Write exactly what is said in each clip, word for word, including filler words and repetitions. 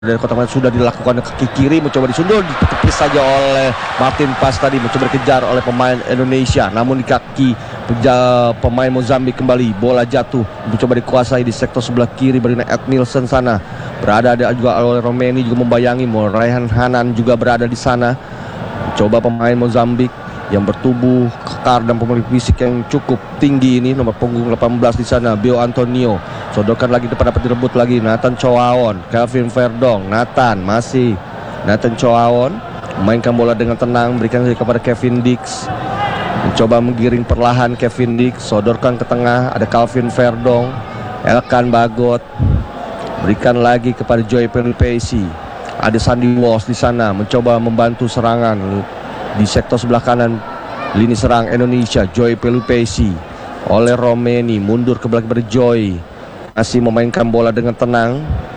dari kotak penalti sudah dilakukan kaki kiri, mencoba disundul, ditepis saja oleh Martin Pas tadi, mencoba dikejar oleh pemain Indonesia, namun di kaki penja, pemain Mozambik kembali, bola jatuh, mencoba dikuasai di sektor sebelah kiri Berina Ed Nielsen sana, berada ada juga oleh Romeni juga membayangi, Raihan Hanan juga berada di sana, mencoba pemain Mozambik yang bertubuh kekar dan memiliki fisik yang cukup tinggi ini, nomor punggung delapan belas di sana, Bio Antonio, sodorkan lagi depan, dapat direbut lagi, Nathan Choaon, Kelvin Verdong, Nathan masih, Nathan Choaon memainkan bola dengan tenang, berikan kepada Kevin Dix, mencoba menggiring perlahan Kevin Dix, sodorkan ke tengah, ada Kelvin Verdong, Elkan Bagot, berikan lagi kepada Joy Pelupesi, ada Sandy Walsh di sana, mencoba membantu serangan di sektor sebelah kanan lini serang Indonesia, Joy Pelupesi oleh Romeni, mundur ke belakang ber Joy, masih memainkan bola dengan tenang,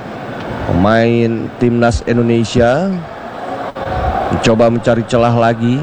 pemain timnas Indonesia mencoba mencari celah lagi,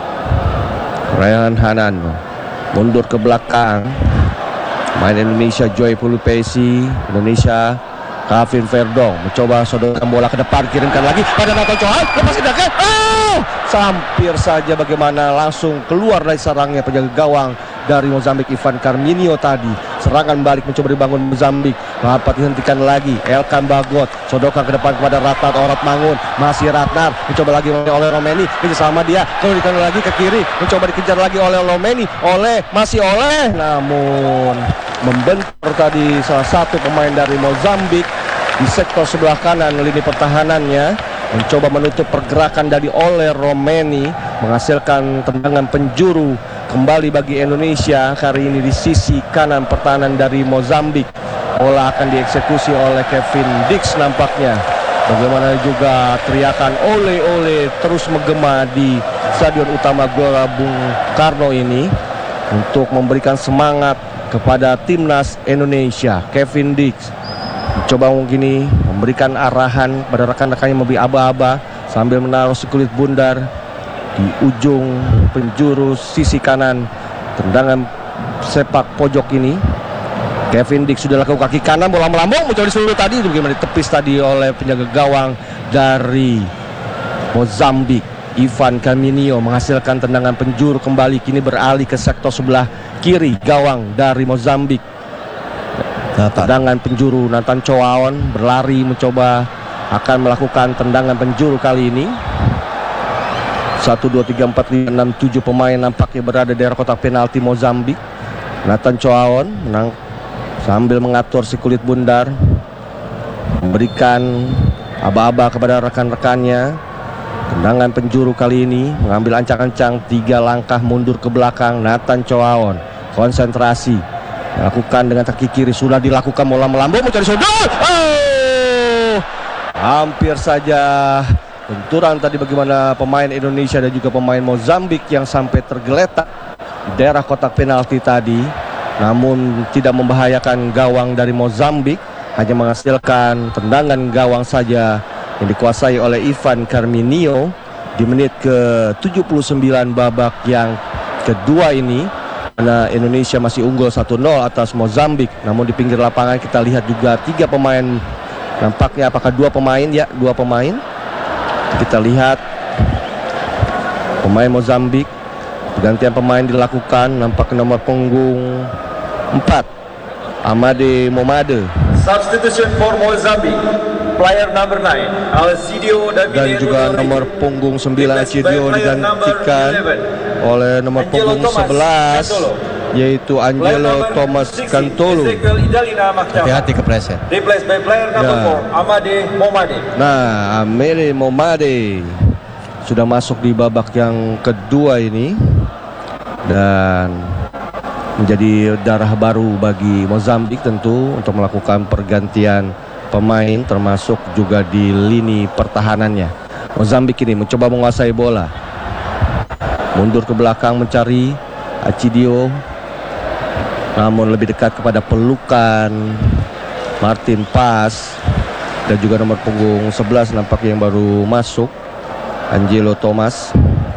Raihan Hanan mundur ke belakang, pemain Indonesia Joy Pelupesi, Indonesia Kelvin Verdong mencoba sodorkan bola ke depan, kirimkan lagi pada Nathan Choaon, lepas tindakan, oh, hampir saja bagaimana langsung keluar dari sarangnya penjaga gawang dari Mozambik Ivan Carminio tadi. Serangan balik mencoba dibangun Mozambik, dapat dihentikan lagi, Elkan Bagot sodorkan ke depan kepada Ratnar Orat Mangun, masih Ratnar mencoba lagi oleh Romeni, kerjasama dia, kembalikan lagi ke kiri, mencoba dikejar lagi oleh Romeni, oleh masih oleh, namun membentur tadi salah satu pemain dari Mozambik di sektor sebelah kanan lini pertahanannya, mencoba menutup pergerakan dari oleh Romeni, menghasilkan tendangan penjuru kembali bagi Indonesia kali ini di sisi kanan pertahanan dari Mozambik. Bola akan dieksekusi oleh Kevin Dix nampaknya. Bagaimana juga teriakan ole-ole terus menggema di Stadion Utama Gelora Bung Karno ini untuk memberikan semangat kepada timnas Indonesia. Kevin Dix mencoba mungkin memberikan arahan pada rekan-rekannya memberi aba-aba sambil menaruh sekulit bundar di ujung penjuru sisi kanan tendangan sepak pojok ini. Kevin Dix sudah lakukan kaki kanan, bola melambung, mencoba disundul tadi, itu bagaimana ditepis tadi oleh penjaga gawang dari Mozambik Ivan Carminio, menghasilkan tendangan penjuru kembali, kini beralih ke sektor sebelah kiri gawang dari Mozambik. Tendangan penjuru Nathan Choaon berlari mencoba akan melakukan tendangan penjuru kali ini. Satu, dua, tiga, empat, lima, enam, tujuh pemain nampaknya berada di daerah kotak penalti Mozambik. Nathan Choaon menang sambil mengatur si kulit bundar, memberikan aba-aba kepada rekan-rekannya. Tendangan penjuru kali ini mengambil ancang-ancang tiga langkah mundur ke belakang. Nathan Choaon konsentrasi, lakukan dengan kaki kiri, sudah dilakukan, bola melambung mencari sudut. Oh, hampir saja benturan tadi bagaimana pemain Indonesia dan juga pemain Mozambik yang sampai tergeletak di daerah kotak penalti tadi, namun tidak membahayakan gawang dari Mozambik, hanya menghasilkan tendangan gawang saja yang dikuasai oleh Ivan Carminio di menit ke tujuh puluh sembilan babak yang kedua ini, karena Indonesia masih unggul satu nol atas Mozambik. Namun di pinggir lapangan kita lihat juga tiga pemain, nampaknya apakah dua pemain, ya dua pemain. Kita lihat pemain Mozambik, pergantian pemain dilakukan, nampak nomor punggung empat Amade Momade, substitution for Mozambique, player number nine Alcidio dan juga nomor punggung sembilan Alcidio digantikan oleh nomor punggung sebelas yaitu Angelo Thomas Cantolo. Hati-hati kepleset. Replaced by player number four Amade Momade. Nah, Amade Momade sudah masuk di babak yang kedua ini dan menjadi darah baru bagi Mozambik tentu untuk melakukan pergantian pemain, termasuk juga di lini pertahanannya. Mozambik ini mencoba menguasai bola, mundur ke belakang mencari Acidio, namun lebih dekat kepada pelukan Martin Pas, dan juga nomor punggung sebelas nampaknya yang baru masuk, Angelo Thomas.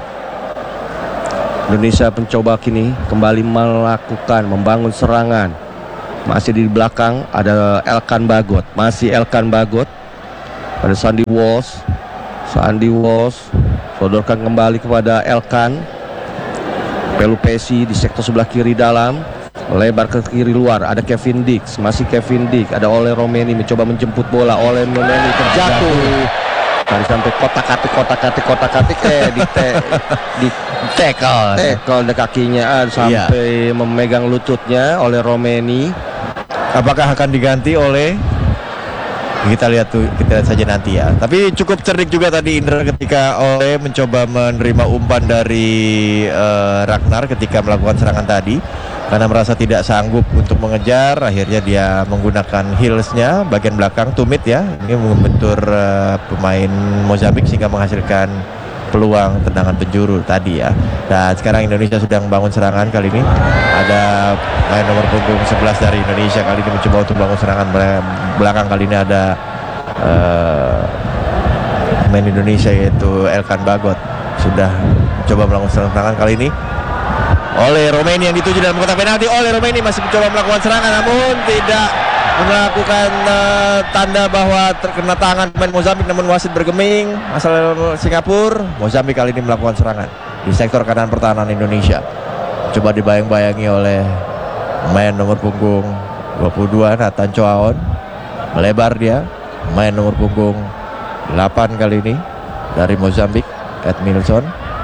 Indonesia mencoba kini kembali melakukan membangun serangan. Masih di belakang ada Elkan Bagot, masih Elkan Bagot Ada Sandy Walsh. Sandy Walsh sodorkan kembali kepada Elkan. Pelupesi di sektor sebelah kiri dalam, lebar ke kiri luar. Ada Kevin Dix, masih Kevin Dix. Ada Ole Romeni mencoba menjemput bola. Ole Romeni terjatuh. Tadi sampai kotak-katik, kotak-katik, kotak-katik eh di te, di Tackle. tackle kakinya ah, sampai memegang lututnya oleh Romeni. Apakah akan diganti oleh, kita lihat tuh, kita lihat saja nanti ya. Tapi cukup cerdik juga tadi Indra ketika Ole mencoba menerima umpan dari uh, Ragnar ketika melakukan serangan tadi, karena merasa tidak sanggup untuk mengejar. Akhirnya dia menggunakan heelsnya bagian belakang, tumit ya, ini membentur uh, pemain Mozambik sehingga menghasilkan peluang tendangan penjuru tadi ya. Dan sekarang Indonesia sedang bangun serangan. Kali ini ada main nomor punggung sebelas dari Indonesia, kali ini mencoba untuk bangun serangan belakang. Kali ini ada uh, main Indonesia yaitu Elkan Bagot sudah coba melakukan serangan kali ini. Oleh Romeni yang dituju dalam kotak penalti. Oleh Romeni masih mencoba melakukan serangan namun tidak melakukan uh, tanda bahwa terkena tangan pemain Mozambik, namun wasit bergeming asal Singapura. Mozambik kali ini melakukan serangan di sektor kanan pertahanan Indonesia. Coba dibayang-bayangi oleh pemain nomor punggung dua puluh dua Nathan Choaon. Melebar dia, pemain nomor punggung delapan kali ini dari Mozambik, Edmilson.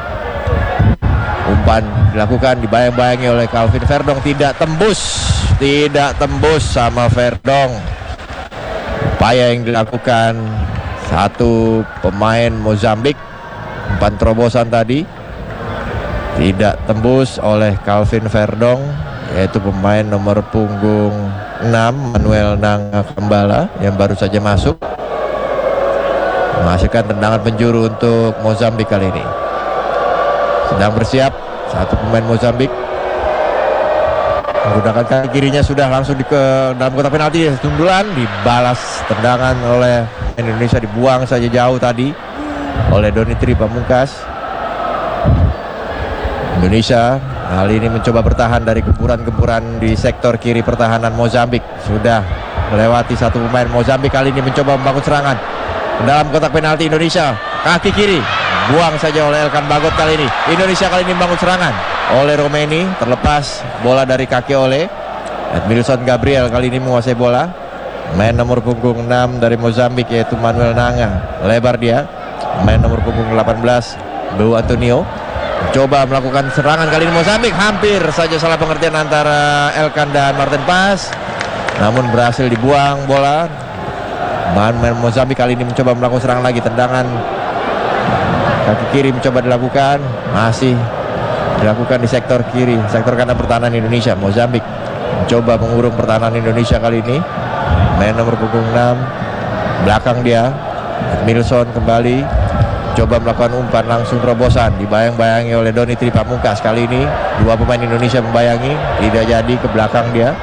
Umpan dilakukan, dibayang-bayangi oleh Calvin Verdong, tidak tembus, tidak tembus sama Verdong. Upaya yang dilakukan satu pemain Mozambik, umpan terobosan tadi tidak tembus oleh Calvin Verdong, yaitu pemain nomor punggung enam Manuel Nanga Kembala yang baru saja masuk, menghasilkan tendangan penjuru untuk Mozambik kali ini. Sedang bersiap satu pemain Mozambik menggunakan kaki kirinya, sudah langsung di ke dalam kotak penalti. Sundulan dibalas tendangan oleh Indonesia, dibuang saja jauh tadi oleh Donitri Pamungkas. Indonesia kali ini mencoba bertahan dari gempuran-gempuran di sektor kiri pertahanan Mozambik. Sudah melewati satu pemain Mozambik, kali ini mencoba membangun serangan dalam kotak penalti Indonesia. Kaki kiri buang saja oleh Elkan Bagot kali ini. Indonesia kali ini membangun serangan oleh Romeni, terlepas bola dari kaki oleh Edmilson Gabriel. Kali ini menguasai bola, main nomor punggung enam dari Mozambik yaitu Manuel Nanga. Lebar dia, main nomor punggung delapan belas Beu Antonio. Coba melakukan serangan kali ini Mozambik, hampir saja salah pengertian antara Elkan dan Martin Pas, namun berhasil dibuang bola. Main Mozambik kali ini mencoba melakukan serangan lagi, tendangan kaki kiri mencoba dilakukan, masih dilakukan di sektor kiri, sektor kanan pertahanan Indonesia. Mozambik mencoba mengurung pertahanan Indonesia kali ini, main nomor punggung enam belakang dia Edmilson kembali coba melakukan umpan langsung terobosan, dibayang-bayangi oleh Donitri Pamungkas. Kali ini dua pemain Indonesia membayangi, tidak jadi, ke belakang dia.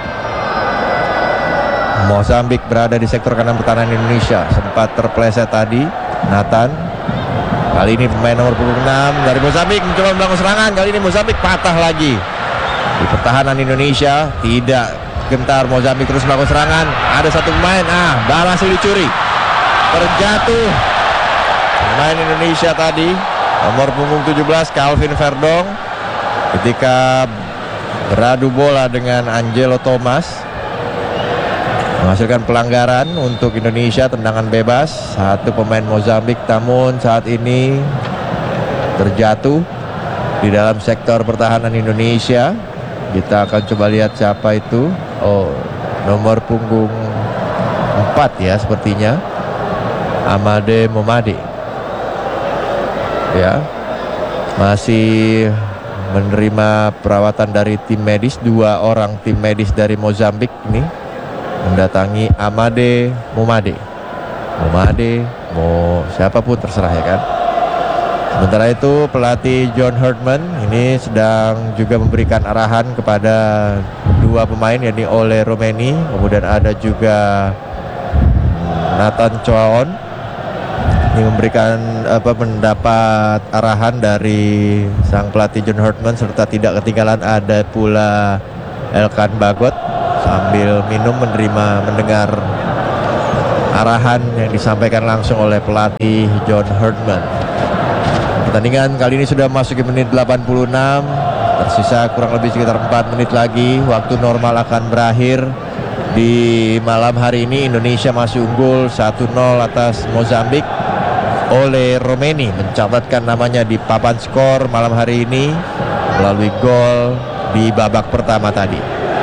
Mozambik berada di sektor kanan pertahanan Indonesia, sempat terpleset tadi Nathan. Kali ini pemain nomor punggung enam dari Mozambik mencoba melakukan serangan, kali ini Mozambik patah lagi di pertahanan Indonesia. Tidak gentar Mozambik terus melakukan serangan, ada satu pemain, ah berhasil dicuri, terjatuh pemain Indonesia tadi nomor punggung tujuh belas Calvin Verdong ketika beradu bola dengan Angelo Thomas, menghasilkan pelanggaran untuk Indonesia, tendangan bebas satu pemain Mozambik. Namun saat ini terjatuh di dalam sektor pertahanan Indonesia. Kita akan coba lihat siapa itu. Oh, nomor punggung empat ya sepertinya, Amade Momade ya, masih menerima perawatan dari tim medis. Dua orang tim medis dari Mozambik ini mendatangi Amade Momade. Momade mau siapapun terserah ya kan. Sementara itu pelatih John Herdman ini sedang juga memberikan arahan kepada dua pemain, yakni Ole Romeni, kemudian ada juga Nathan Choaon. Ini memberikan apa mendapat arahan dari sang pelatih John Herdman, serta tidak ketinggalan ada pula Elkan Bagot sambil minum menerima mendengar arahan yang disampaikan langsung oleh pelatih John Herdman. Pertandingan kali ini sudah memasuki menit delapan puluh enam. Tersisa kurang lebih sekitar empat menit lagi. Waktu normal akan berakhir. Di malam hari ini Indonesia masih unggul satu nol atas Mozambik. Ole Romeni mencatatkan namanya di papan skor malam hari ini melalui gol di babak pertama tadi.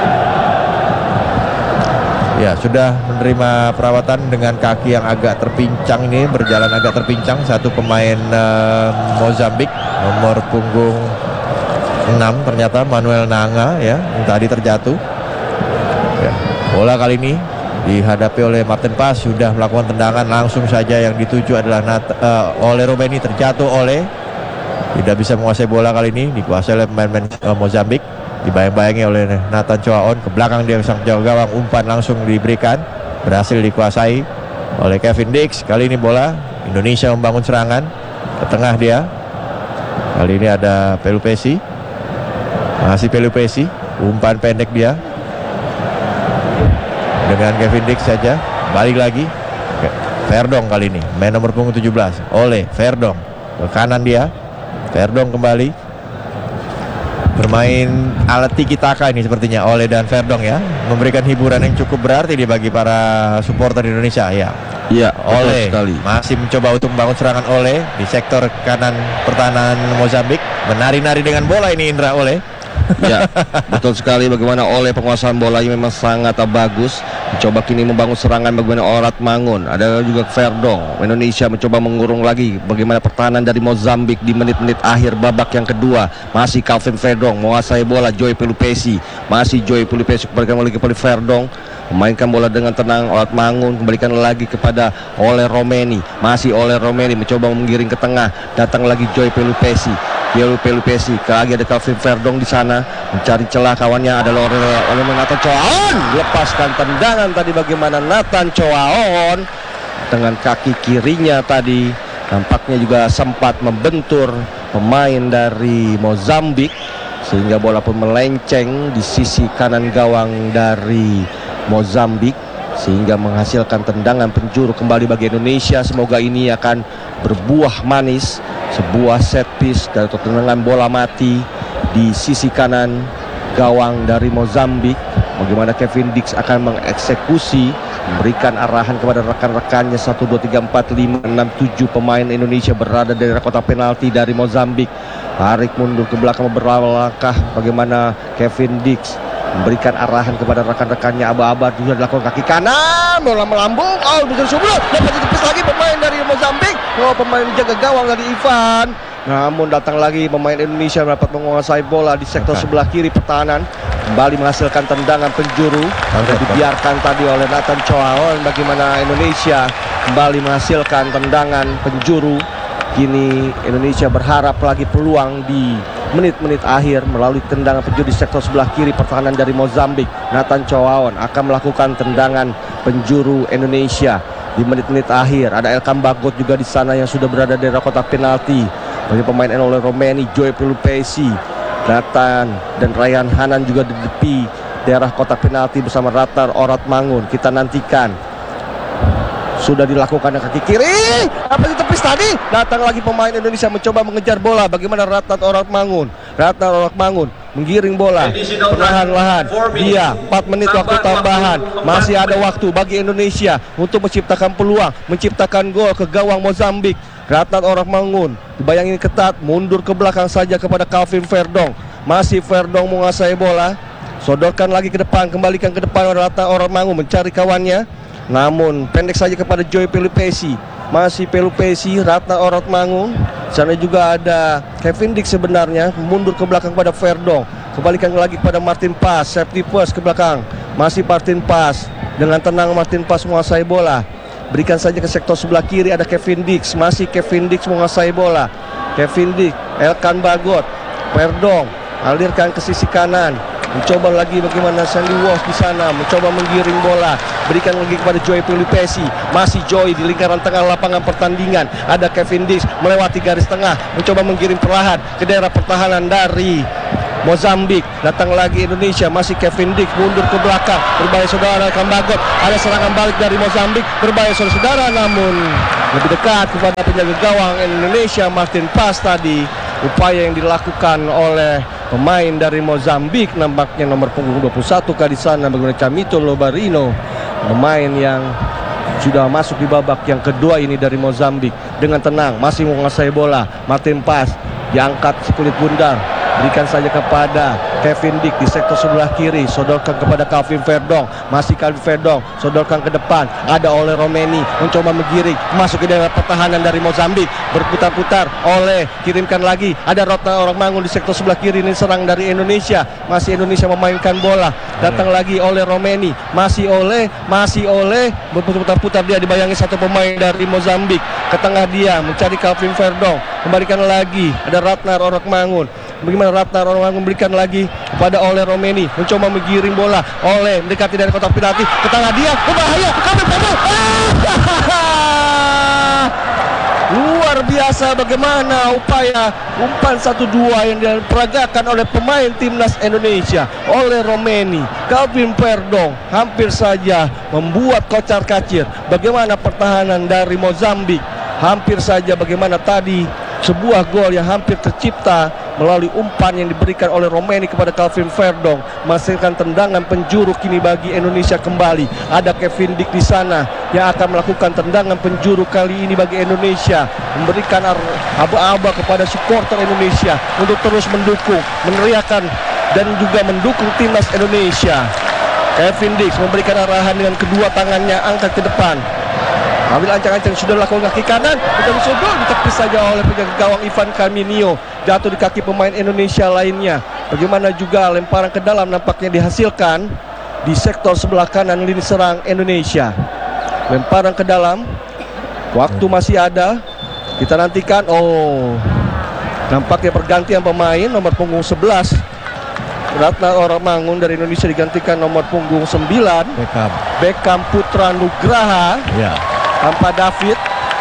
Ya, sudah menerima perawatan dengan kaki yang agak terpincang ini, berjalan agak terpincang. Satu pemain uh, Mozambik nomor punggung enam ternyata Manuel Nanga ya, yang tadi terjatuh. Ya, bola kali ini dihadapi oleh Martin Paes, sudah melakukan tendangan langsung saja yang dituju adalah Nat, uh, oleh Romeni, terjatuh oleh, tidak bisa menguasai bola kali ini, dikuasai oleh pemain uh, Mozambik. Dibayang-bayangi oleh Nathan Choaon, ke belakang dia sang jauh gawang, umpan langsung diberikan, berhasil dikuasai oleh Kevin Dix. Kali ini bola Indonesia membangun serangan ke tengah dia. Kali ini ada Pelupesi, masih Pelupesi, umpan pendek dia dengan Kevin Dix saja. Balik lagi Verdong kali ini, main nomor punggung tujuh belas oleh Verdong, ke kanan dia. Verdong kembali bermain alat tiki taka ini sepertinya Ole dan Verdong ya, memberikan hiburan yang cukup berarti di bagi para supporter Indonesia ya. Iya, Ole sekali. masih mencoba untuk membangun serangan Ole di sektor kanan pertahanan Mozambik, menari-nari dengan bola ini Indra Ole. Ya, betul sekali. Bagaimana oleh penguasaan bolanya memang sangat bagus. Mencoba kini membangun serangan bagaimana Orat Mangun. Ada juga Verdong. Indonesia mencoba mengurung lagi bagaimana pertahanan dari Mozambik di menit-menit akhir babak yang kedua. Masih Calvin Verdong menguasai bola. Joy Pelupesi, masih Joy Pelupesi kembalikan lagi kepada Verdong, memainkan bola dengan tenang. Orat Mangun kembalikan lagi kepada Ole Romeni, masih Ole Romeni mencoba menggiring ke tengah. Datang lagi Joy Pelupesi. Joy Pelupesi, lagi ada Calvin Verdong di sana mencari celah kawannya, ada oleh Nathan Choaon. Lepaskan tendangan tadi bagaimana Nathan Choaon dengan kaki kirinya tadi nampaknya juga sempat membentur pemain dari Mozambik sehingga bola pun melenceng di sisi kanan gawang dari Mozambik sehingga menghasilkan tendangan penjuru kembali bagi Indonesia. Semoga ini akan berbuah manis, sebuah set piece dari tendangan bola mati di sisi kanan gawang dari Mozambik. Bagaimana Kevin Dix akan mengeksekusi, memberikan arahan kepada rekan-rekannya. Satu, dua, tiga, empat, lima, enam, tujuh pemain Indonesia berada di daerah kotak penalti dari Mozambik. Tarik mundur ke belakang beberapa langkah. Bagaimana Kevin Dix memberikan arahan kepada rekan-rekannya. Aba-aba juga dilakukan kaki kanan, bola melambung, oh bisa subur, dapat ditepis lagi pemain dari Mozambik. Oh, pemain jaga gawang dari Ivan. Namun datang lagi pemain Indonesia dapat menguasai bola di sektor okay. sebelah kiri pertahanan, kembali menghasilkan tendangan penjuru yang dibiarkan tadi oleh Nathan Choaon. Bagaimana Indonesia kembali menghasilkan tendangan penjuru. Kini Indonesia berharap lagi peluang di menit-menit akhir melalui tendangan penjuru di sektor sebelah kiri pertahanan dari Mozambik. Nathan Choaon akan melakukan tendangan penjuru Indonesia di menit-menit akhir. Ada Elkan Bagot juga di sana yang sudah berada di daerah kotak penalti. Bagi pemain Ole Romeni, Joy Pelupesi, Nathan dan Ryan Hanan juga di tepi daerah kotak penalti bersama Ratnar Orat Mangun. Kita nantikan. Sudah dilakukan kaki kiri, apa itu tepis tadi? Datang lagi pemain Indonesia mencoba mengejar bola. Bagaimana Ratnar Orat Mangun? Ratnar Orat Mangun menggiring bola perlahan-lahan. Dia empat menit waktu tambahan. Masih ada waktu bagi Indonesia untuk menciptakan peluang, menciptakan gol ke gawang Mozambik. Ratnar Orat Mangun dibayangin ketat, mundur ke belakang saja kepada Calvin Verdong. Masih Verdong menguasai bola, sodorkan lagi ke depan, kembalikan ke depan oleh Ratnar Orat Mangun mencari kawannya. Namun pendek saja kepada Joy Pelupesi. Masih Pelupesi, Ratnar Orat Mangun. Sana juga ada Kevin Dix sebenarnya, mundur ke belakang kepada Verdong. Kembalikan lagi kepada Martin Paes, safety first ke belakang. Masih Martin Paes, dengan tenang Martin Paes menguasai bola. Berikan saja ke sektor sebelah kiri, ada Kevin Dix. Masih Kevin Dix menguasai bola. Kevin Dix, Elkan Bagot, Verdong, alirkan ke sisi kanan. Mencoba lagi bagaimana Sandy Walsh di sana, mencoba menggiring bola, berikan lagi kepada Joy Pelupesi. Masih Joy di lingkaran tengah lapangan pertandingan. Ada Kevin Dix melewati garis tengah, mencoba menggiring perlahan ke daerah pertahanan dari Mozambik. Datang lagi Indonesia, masih Kevin Dix mundur ke belakang, berbahaya saudara Kambagot. Ada serangan balik dari Mozambik, berbahaya saudara-saudara, namun lebih dekat kepada penjaga gawang Indonesia Martin Pas tadi. Upaya yang dilakukan oleh pemain dari Mozambik, nampaknya nomor punggung dua puluh satu kali sana menggunakan Camito Lobarino, pemain yang sudah masuk di babak yang kedua ini dari Mozambik. Dengan tenang masih menguasai bola, Martin Pas diangkat sekulit bundar, berikan saja kepada Kevin Dix di sektor sebelah kiri, sodorkan kepada Calvin Verdong, masih Calvin Verdong, sodorkan ke depan, ada oleh Romeni, mencoba menggiring, masuk ke dalam pertahanan dari Mozambik, berputar-putar, oleh, kirimkan lagi, ada Rotna Orang Mangun di sektor sebelah kiri, ini serang dari Indonesia, masih Indonesia memainkan bola, datang lagi oleh Romeni, masih oleh, masih oleh, berputar-putar, dia dibayangi satu pemain dari Mozambik, ke tengah dia, mencari Calvin Verdong, kembalikan lagi, ada Ratnar Orang Mangun. Bagaimana Ratnar Orang Mangun memberikan lagi kepada oleh Romeni, mencoba menggiring bola, oleh mendekati dari kotak penalti, ke tengah dia, berbahaya, Calvin Verdong. Luar biasa bagaimana upaya umpan satu dua yang diperagakan oleh pemain timnas Indonesia, oleh Romeni. Calvin Verdong hampir saja membuat kocar-kacir bagaimana pertahanan dari Mozambik. Hampir saja bagaimana tadi sebuah gol yang hampir tercipta melalui umpan yang diberikan oleh Romeni kepada Calvin Verdong, menghasilkan tendangan penjuru kini bagi Indonesia kembali. Ada Kevin Dix di sana yang akan melakukan tendangan penjuru kali ini bagi Indonesia, memberikan aba-aba kepada supporter Indonesia untuk terus mendukung, meneriakan dan juga mendukung timnas Indonesia. Kevin Dix memberikan arahan dengan kedua tangannya, angkat ke depan, ambil ancang-ancang, sudah lakukan kaki kanan, kita disodor, ditepis saja oleh penjaga gawang Ivan Carminio, jatuh di kaki pemain Indonesia lainnya. Bagaimana juga lemparan ke dalam nampaknya dihasilkan di sektor sebelah kanan lini serang Indonesia. Lemparan ke dalam, waktu masih ada, kita nantikan. Oh, nampaknya pergantian pemain, nomor punggung sebelas Ratna Orang Mangun dari Indonesia digantikan nomor punggung sembilan Beckham, Beckham Putra Nugraha. ya. Tanpa David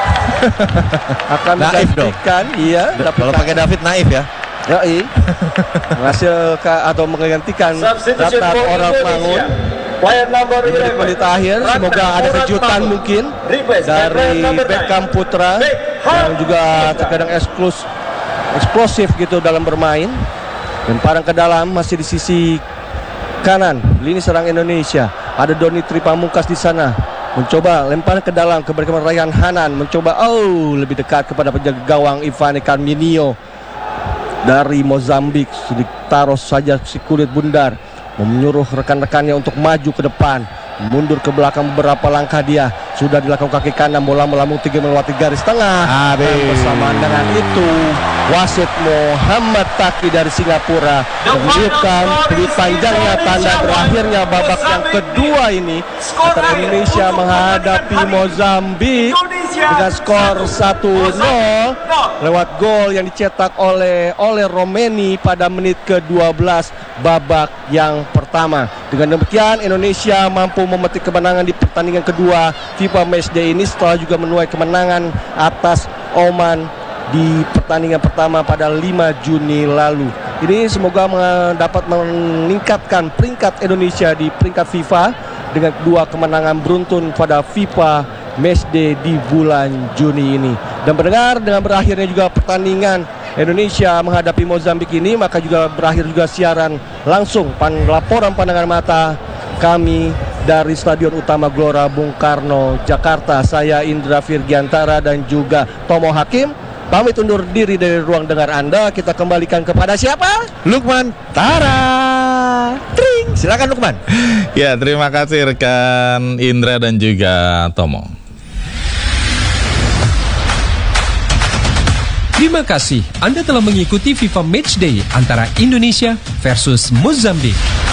akan Naif menggantikan, iya. Kalau pakai David naif ya. Ya, iya. Menghasilkan atau menggantikan Substitution Ratna for Orang Mangun. Indonesia. Player number Di menit eleven. akhir, semoga ada kejutan mungkin dari Beckham Putra yang juga terkadang eksklus, eksplosif gitu dalam bermain. Lemparan ke dalam masih di sisi kanan lini serang Indonesia. Ada Doni Tripamungkas di sana, mencoba lempar ke dalam kepada Ryan Hanan, mencoba oh lebih dekat kepada penjaga gawang Ivan Carminio dari Mozambik. Ditaruh saja si kulit bundar, menyuruh rekan-rekannya untuk maju ke depan, mundur ke belakang beberapa langkah. Dia sudah dilakukan kaki kanan, bola melambung tinggi melewati garis tengah. Habis. Dan bersamaan dengan itu wasit Muhammad Taki dari Singapura menunjukkan lebih panjangnya tanda berakhirnya babak yang kedua ini antara Indonesia menghadapi Mozambik dengan skor satu nol lewat gol yang dicetak oleh oleh Romeni pada menit ke dua belas babak yang pertama. Dengan demikian Indonesia mampu memetik kemenangan di pertandingan kedua FIFA Matchday ini setelah juga menuai kemenangan atas Oman di pertandingan pertama pada lima Juni lalu. Ini semoga dapat meningkatkan peringkat Indonesia di peringkat FIFA dengan dua kemenangan beruntun pada FIFA Matchday di bulan Juni ini. Dan mendengar dengan berakhirnya juga pertandingan Indonesia menghadapi Mozambik ini, maka juga berakhir juga siaran langsung pan, laporan pandangan mata kami dari Stadion Utama Gelora Bung Karno, Jakarta. Saya Indra Virgiantara dan juga Tomo Hakim pamit undur diri dari ruang dengar Anda. Kita kembalikan kepada siapa? Lukman Tara. Tring. Silakan Lukman. Ya, terima kasih rekan Indra dan juga Tomo. Terima kasih Anda telah mengikuti FIFA Matchday antara Indonesia versus Mozambik.